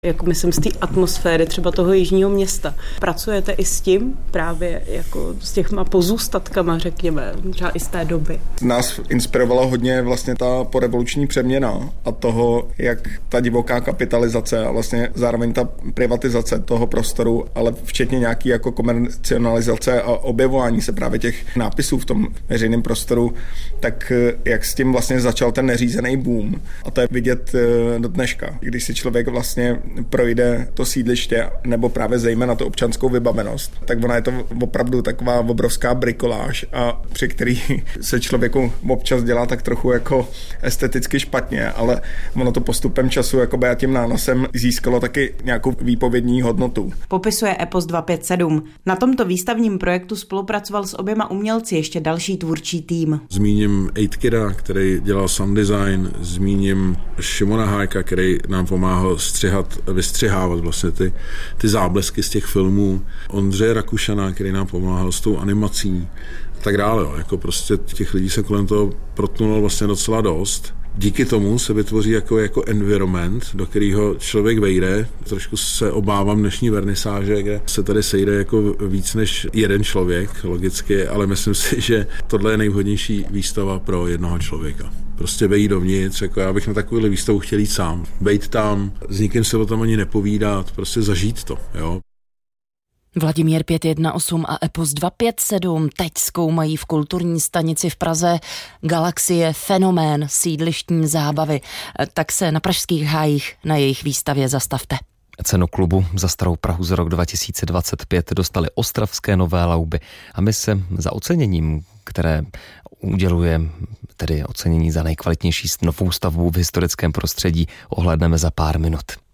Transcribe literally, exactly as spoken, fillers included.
Jako myslím z té atmosféry třeba toho Jižního Města. Pracujete i s tím právě jako s těchma pozůstatkama, řekněme, třeba i z té doby. Nás inspirovala hodně vlastně ta porevoluční přeměna a toho, jak ta divoká kapitalizace a vlastně zároveň ta privatizace toho prostoru, ale včetně nějaký jako komercionalizace a objevování se právě těch nápisů v tom veřejném prostoru, tak jak s tím vlastně začal ten neřízený boom. A to je vidět do dneška, když si člověk vlastně projde to sídliště nebo právě zejména to občanskou vybavenost, tak ona je to opravdu taková obrovská brikoláž, a při který se člověku občas dělá tak trochu jako esteticky špatně, ale ono to postupem času jakoby a tím nánosem získalo taky nějakou výpovědní hodnotu. Popisuje Epos dva pět sedm. Na tomto výstavním projektu spolupracoval s oběma umělci ještě další tvůrčí tým. Zmíním Ejtkira, který dělal sound design, zmíním Šimona Hájka, který nám pomáhal střihat, vystřihávat vlastně ty, ty záblesky z těch filmů, Ondřeje Rakušana, který nám pomáhal s tou animací a tak dále. Jo. Jako prostě těch lidí se kolem toho protnulo vlastně docela dost. Díky tomu se vytvoří jako, jako environment, do kterého člověk vejde. Trošku se obávám dnešní vernisáže, kde se tady sejde jako víc než jeden člověk, logicky, ale myslím si, že tohle je nejvhodnější výstava pro jednoho člověka. Prostě vejít dovnitř, jako já bych na takovou výstavu chtěl jít sám. Vejít tam, s nikým se o tom ani nepovídat, prostě zažít to, jo. Vladimír pět jedna osm a Epos dva pět sedm teď zkoumají v kulturní stanici v Praze Galaxie fenomén sídlištní zábavy. Tak se na pražských hájích na jejich výstavě zastavte. Cenu klubu za Starou Prahu za rok dva tisíce dvacet pět dostali ostravské Nové Lauby a my se za oceněním, které uděluje tedy ocenění za nejkvalitnější novou stavbu v historickém prostředí, ohlédneme za pár minut.